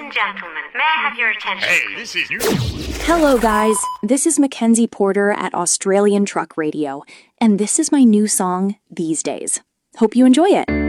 and gentlemen, may I have your attention? Hey, this is new. Hello, guys. This is Mackenzie Porter at Australian Truck Radio, and this is my new song, These Days. Hope you enjoy it.